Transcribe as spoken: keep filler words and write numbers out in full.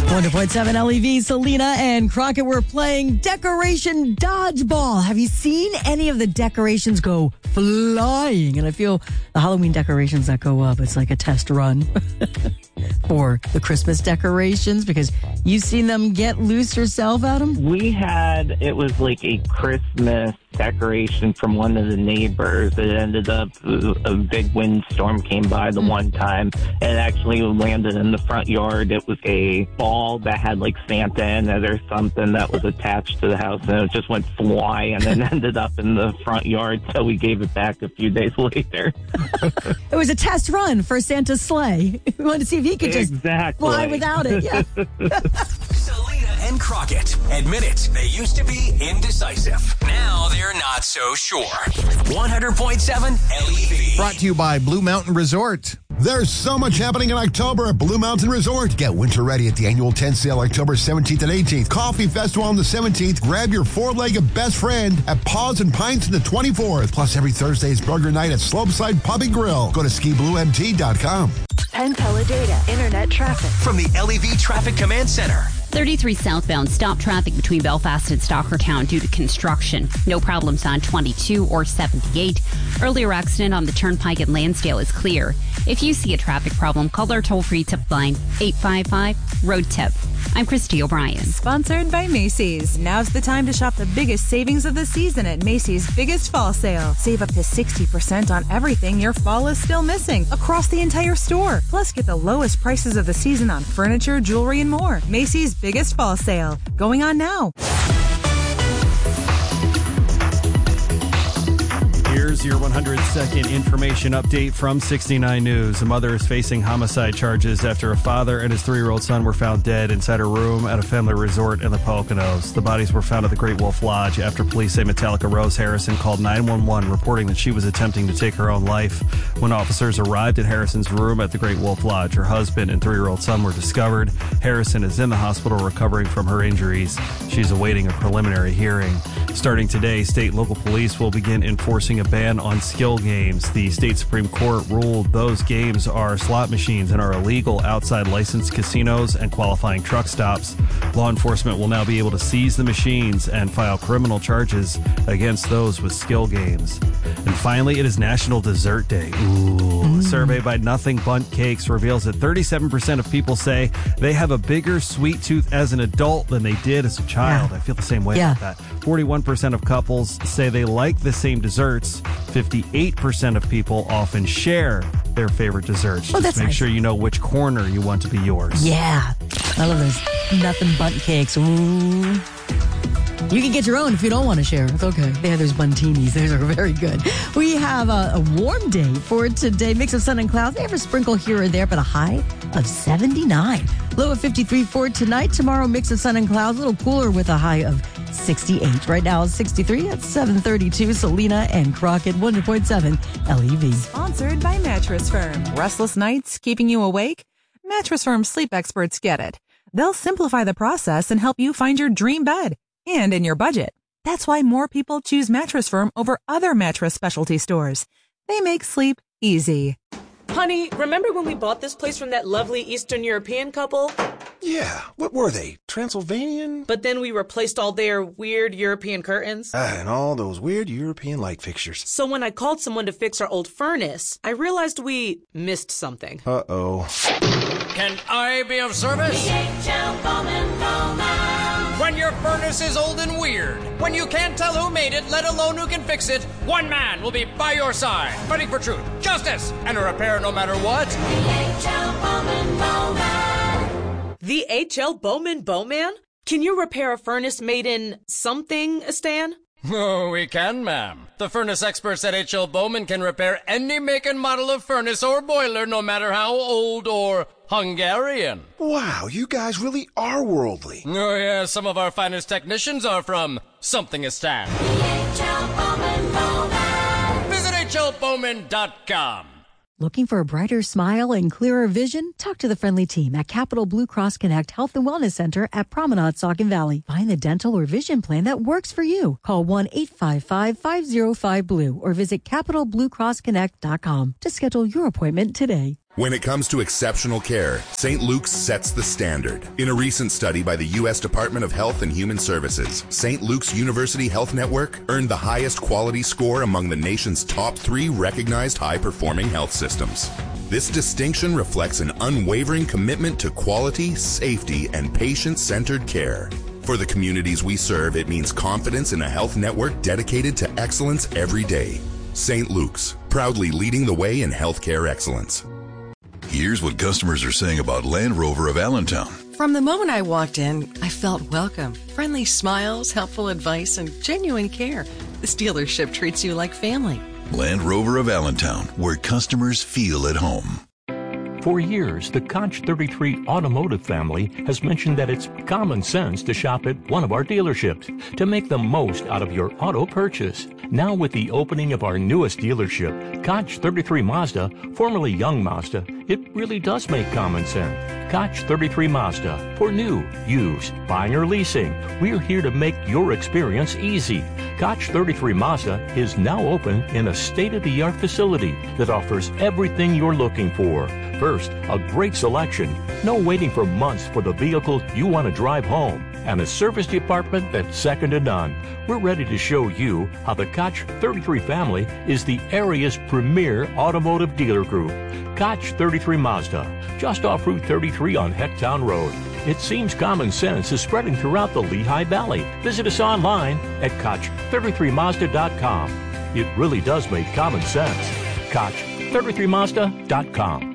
one hundred point seven L E V, Selena and Crockett were playing Decoration Dodgeball. Have you seen any of the decorations go flying? And I feel the Halloween decorations that go up, it's like a test run for the Christmas decorations, because you've seen them get loose yourself, Adam? We had, it was like a Christmas decoration from one of the neighbors. It ended up, a big windstorm came by the mm. one time, and it actually landed in the front yard. It was a ball that had like Santa in it or something that was attached to the house, and it just went flying and then ended up in the front yard, so we gave it back a few days later. It was a test run for Santa's sleigh. We wanted to see if he could just exactly. fly without it. Yeah. Selena and Crockett admit it. They used to be indecisive. Now they're not so sure. one hundred point seven L E V. Brought to you by Blue Mountain Resort. There's so much happening in October at Blue Mountain Resort. Get winter ready at the annual tent sale October seventeenth and eighteenth. Coffee Festival on the seventeenth. Grab your four-legged best friend at Paws and Pints on the twenty-fourth. Plus, every Thursday is burger night at Slopeside Pub and Grill. Go to ski blue m t dot com. Penn Teledata Internet Traffic. From the L E V Traffic Command Center. thirty-three southbound, stop traffic between Belfast and Stockertown due to construction. No problems on twenty-two or seventy-eight. Earlier accident on the Turnpike at Lansdale is clear. If you see a traffic problem, call our toll-free tip line, eight five five, road tip. I'm Christy O'Brien. Sponsored by Macy's. Now's the time to shop the biggest savings of the season at Macy's Biggest Fall Sale. Save up to sixty percent on everything your fall is still missing across the entire store. Plus, get the lowest prices of the season on furniture, jewelry, and more. Macy's Biggest Fall Sale. Going on now. Here's your one hundred second information update from sixty-nine News. A mother is facing homicide charges after a father and his three-year-old son were found dead inside a room at a family resort in the Poconos. The bodies were found at the Great Wolf Lodge after police say Metallica Rose Harrison called nine one one reporting that she was attempting to take her own life. When officers arrived at Harrison's room at the Great Wolf Lodge, her husband and three-year-old son were discovered. Harrison is in the hospital recovering from her injuries. She's awaiting a preliminary hearing. Starting today, state and local police will begin enforcing a ban on skill games. The state Supreme Court ruled those games are slot machines and are illegal outside licensed casinos and qualifying truck stops. Law enforcement will now be able to seize the machines and file criminal charges against those with skill games. And finally, it is National Dessert Day. Ooh. Mm. A survey by Nothing Bundt Cakes reveals that thirty-seven percent of people say they have a bigger sweet tooth as an adult than they did as a child. Yeah. I feel the same way yeah. about that. forty-one percent of couples say they like the same desserts. fifty-eight percent of people often share their favorite desserts. Oh, Just make nice. sure you know which corner you want to be yours. Yeah. I love those Nothing Bundt Cakes. Ooh. You can get your own if you don't want to share. It's okay. They have those buntinis. Those are very good. We have a, a warm day for today. Mix of sun and clouds. They have a sprinkle here or there, but a high of seventy-nine. Low of fifty-three for tonight. Tomorrow, mix of sun and clouds. A little cooler with a high of sixty-eight. Right now, it's sixty-three at seven thirty-two. Selena and Crockett, one hundred point seven L E V. Sponsored by Mattress Firm. Restless nights keeping you awake? Mattress Firm sleep experts get it. They'll simplify the process and help you find your dream bed. And in your budget. That's why more people choose Mattress Firm over other mattress specialty stores. They make sleep easy. Honey, remember when we bought this place from that lovely Eastern European couple? Yeah, what were they? Transylvanian? But then we replaced all their weird European curtains. Ah, and all those weird European light fixtures. So when I called someone to fix our old furnace, I realized we missed something. Uh-oh. Can I be of service? The H L Bowman Bowman. When your furnace is old and weird, when you can't tell who made it, let alone who can fix it, one man will be by your side, fighting for truth, justice, and a repair no matter what. The H L Bowman Bowman. The H L Bowman Bowman? Can you repair a furnace made in something, Stan? Oh, we can, ma'am. The furnace experts at H L Bowman can repair any make and model of furnace or boiler, no matter how old or Hungarian. Wow, you guys really are worldly. Oh, yeah, some of our finest technicians are from Something-istan. The H L Bowman Bowman. Visit H L Bowman dot com. Looking for a brighter smile and clearer vision? Talk to the friendly team at Capital Blue Cross Connect Health and Wellness Center at Promenade, Saucon Valley. Find the dental or vision plan that works for you. Call one eight five five, five oh five, B L U E or visit capital blue cross connect dot com to schedule your appointment today. When it comes to exceptional care, Saint Luke's sets the standard. In a recent study by the U S Department of Health and Human Services, Saint Luke's University Health Network earned the highest quality score among the nation's top three recognized high-performing health systems. This distinction reflects an unwavering commitment to quality, safety, and patient-centered care. For the communities we serve, it means confidence in a health network dedicated to excellence every day. Saint Luke's, proudly leading the way in healthcare excellence. Here's what customers are saying about Land Rover of Allentown. From the moment I walked in, I felt welcome. Friendly smiles, helpful advice, and genuine care. This dealership treats you like family. Land Rover of Allentown, where customers feel at home. For years, the Koch thirty-three automotive family has mentioned that it's common sense to shop at one of our dealerships to make the most out of your auto purchase. Now with the opening of our newest dealership, Koch thirty-three Mazda, formerly Young Mazda, it really does make common sense. Koch thirty-three Mazda, for new, used, buying or leasing, we're here to make your experience easy. Koch thirty-three Mazda is now open in a state-of-the-art facility that offers everything you're looking for. First, a great selection, no waiting for months for the vehicle you want to drive home, and a service department that's second to none. We're ready to show you how the Koch thirty-three family is the area's premier automotive dealer group. Koch thirty-three Mazda, just off Route thirty-three on Hecktown Road. It seems common sense is spreading throughout the Lehigh Valley. Visit us online at Koch thirty-three Mazda dot com. It really does make common sense. Koch thirty-three Mazda dot com.